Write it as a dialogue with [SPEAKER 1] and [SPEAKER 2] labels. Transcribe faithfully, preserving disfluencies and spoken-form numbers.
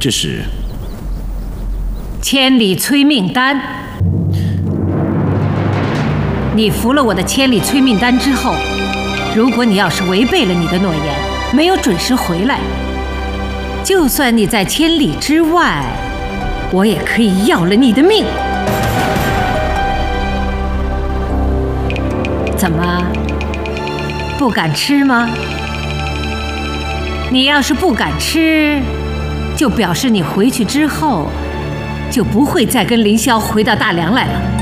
[SPEAKER 1] 这是
[SPEAKER 2] 千里催命丹。你服了我的千里催命丹之后，如果你要是违背了你的诺言，没有准时回来，就算你在千里之外，我也可以要了你的命。怎么，不敢吃吗？你要是不敢吃，就表示你回去之后就不会再跟凌霄回到大梁来了。